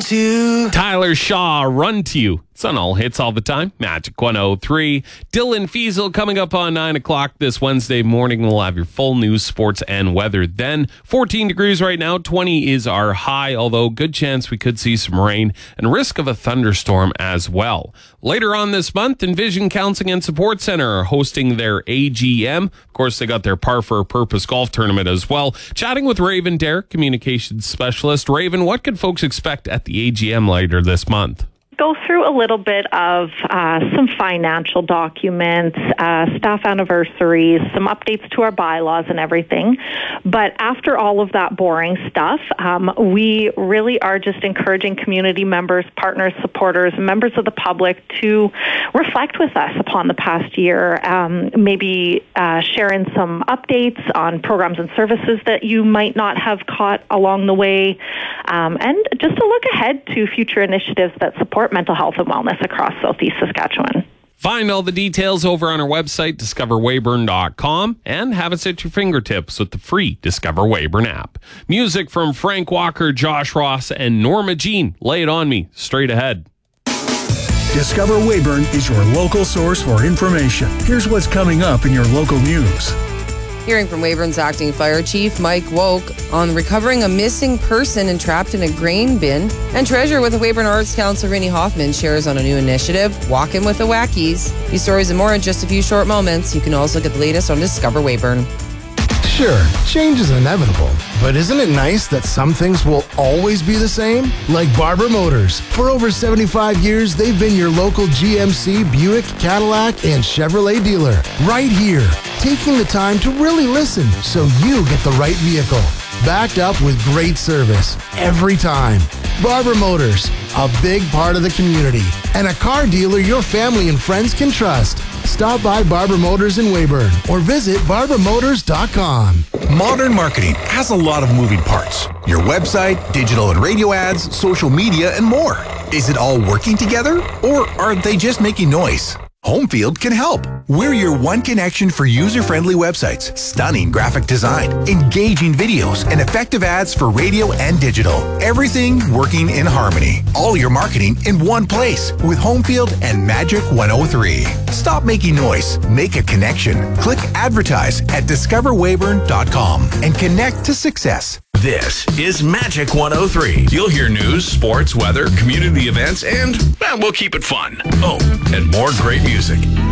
to. Tyler Shaw, Run to You. It's on All Hits All the Time. Magic 103. Dylan Fiesel coming up on 9 o'clock this Wednesday morning. We'll have your full news, sports, and weather then. 14 degrees right now. 20 is our high, although good chance we could see some rain and risk of a thunderstorm as well. Later on this month, Envision Counseling and Support Center are hosting their AGM. Of course, they got their Par for a Purpose golf tournament as well. Chatting with Raven Dare, communications specialist. Raven, what can folks expect at the AGM later this month? Go through a little bit of some financial documents, staff anniversaries, some updates to our bylaws and everything. But after all of that boring stuff, we really are just encouraging community members, partners, supporters, members of the public to reflect with us upon the past year, maybe sharing some updates on programs and services that you might not have caught along the way, and just to look ahead to future initiatives that support mental health and wellness across Southeast Saskatchewan. Find all the details over on our website, discoverweyburn.com, and have us at your fingertips with the free Discover Weyburn app. Music from Frank Walker, Josh Ross, and Norma Jean. Lay it on me. Straight ahead. Discover Weyburn is your local source for information. Here's what's coming up in your local news. Hearing from Weyburn's acting fire chief, Mike Woke, on recovering a missing person entrapped in a grain bin. And Treasure with the Weyburn Arts Council, Rennie Hoffman, shares on a new initiative, Walking with the Wackies. These stories and more in just a few short moments. You can also get the latest on Discover Weyburn. Sure, change is inevitable, but isn't it nice that some things will always be the same? Like Barber Motors. For over 75 years, they've been your local GMC, Buick, Cadillac, and Chevrolet dealer. Right here, taking the time to really listen so you get the right vehicle. Backed up with great service every time. Barber Motors, a big part of the community, and a car dealer your family and friends can trust. Stop by Barber Motors in Weyburn or visit barbermotors.com. Modern marketing has a lot of moving parts. Your website, digital and radio ads, social media, and more. Is it all working together, or are they just making noise? Homefield can help. We're your one connection for user-friendly websites, stunning graphic design, engaging videos, and effective ads for radio and digital. Everything working in harmony. All your marketing in one place with Homefield and Magic 103. Stop making noise. Make a connection. Click advertise at discoverweyburn.com and connect to success. This is Magic 103. You'll hear news, sports, weather, community events, and we'll keep it fun. Oh, and more great music.